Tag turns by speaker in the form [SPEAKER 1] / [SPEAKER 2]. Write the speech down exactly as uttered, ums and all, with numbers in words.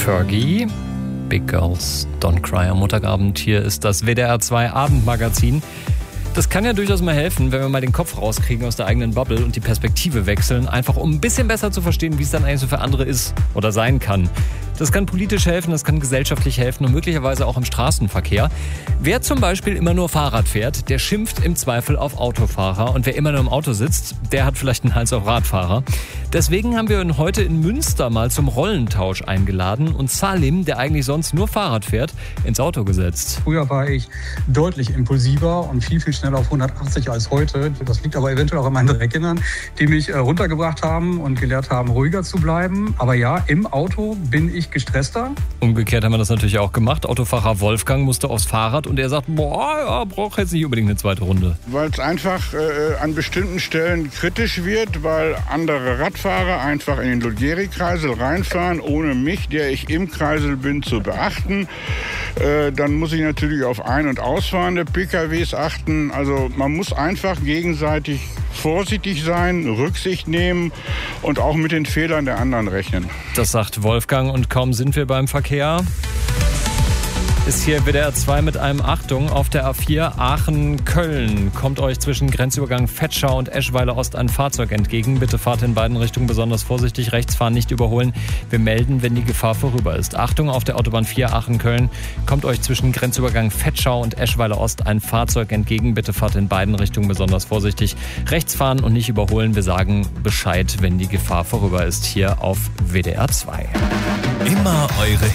[SPEAKER 1] Fergie, Big Girls Don't Cry am Montagabend. Hier ist das W D R zwei Abendmagazin. Das kann ja durchaus mal helfen, wenn wir mal den Kopf rauskriegen aus der eigenen Bubble und die Perspektive wechseln, einfach um ein bisschen besser zu verstehen, wie es dann eigentlich so für andere ist oder sein kann. Das kann politisch helfen, das kann gesellschaftlich helfen und möglicherweise auch im Straßenverkehr. Wer zum Beispiel immer nur Fahrrad fährt, der schimpft im Zweifel auf Autofahrer. Und wer immer nur im Auto sitzt, der hat vielleicht einen Hals auf Radfahrer. Deswegen haben wir ihn heute in Münster mal zum Rollentausch eingeladen und Salim, der eigentlich sonst nur Fahrrad fährt, ins Auto gesetzt.
[SPEAKER 2] Früher war ich deutlich impulsiver und viel, viel schneller auf hundertachtzig als heute. Das liegt aber eventuell auch an meinen drei Kindern, die mich runtergebracht haben und gelehrt haben, ruhiger zu bleiben. Aber ja, im Auto bin ich gestresster.
[SPEAKER 1] Umgekehrt haben wir das natürlich auch gemacht. Autofahrer Wolfgang musste aufs Fahrrad und er sagt, boah, ja, braucht jetzt nicht unbedingt eine zweite Runde.
[SPEAKER 3] Weil es einfach äh, an bestimmten Stellen kritisch wird, weil andere Radfahrer einfach in den Lugeri-Kreisel reinfahren, ohne mich, der ich im Kreisel bin, zu beachten. Äh, dann muss ich natürlich auf Ein- und Ausfahrende P K Ws achten. Also man muss einfach gegenseitig vorsichtig sein, Rücksicht nehmen und auch mit den Fehlern der anderen rechnen.
[SPEAKER 1] Das sagt Wolfgang und kaum sind wir beim Verkehr. Ist hier W D R zwei mit einem Achtung auf der A vier Aachen-Köln. Kommt euch zwischen Grenzübergang Vetschau und Eschweiler Ost ein Fahrzeug entgegen. Bitte fahrt in beiden Richtungen besonders vorsichtig. Rechts fahren, nicht überholen. Wir melden, wenn die Gefahr vorüber ist. Achtung auf der Autobahn vier Aachen-Köln. Kommt euch zwischen Grenzübergang Vetschau und Eschweiler Ost ein Fahrzeug entgegen. Bitte fahrt in beiden Richtungen besonders vorsichtig. Rechts fahren und nicht überholen. Wir sagen Bescheid, wenn die Gefahr vorüber ist. Hier auf W D R zwei.
[SPEAKER 4] Immer eure